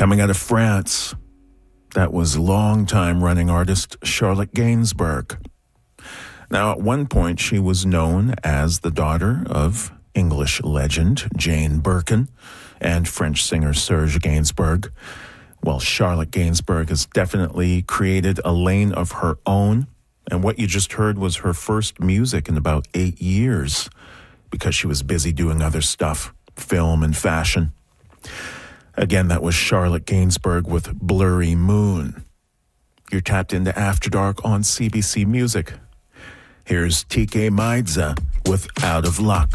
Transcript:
Coming out of France, that was longtime running artist Charlotte Gainsbourg. Now, at one point, she was known as the daughter of English legend Jane Birkin and French singer Serge Gainsbourg. Well, Charlotte Gainsbourg has definitely created a lane of her own, and what you just heard was her first music in about 8 years because she was busy doing other stuff, film and fashion. Again, that was Charlotte Gainsbourg with Blurry Moon. You're tapped into After Dark on CBC Music. Here's TK Maidza with Out of Luck.